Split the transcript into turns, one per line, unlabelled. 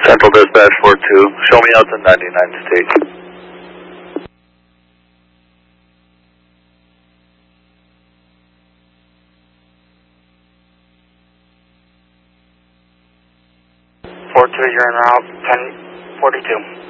Central Dispatch 42, show me out to 99th State.
You're en route, 1042.